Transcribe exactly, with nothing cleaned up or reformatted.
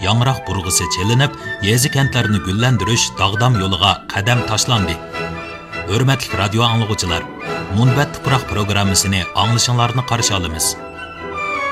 yangroq burg'isi chelinib, yezi kentlarni gullantirish dog'dam yo'liga qadam tashlandi. Hurmatli radio anglag'uvchilar, Munbat tuproq programmasini anglashinglarni qarshi olamiz.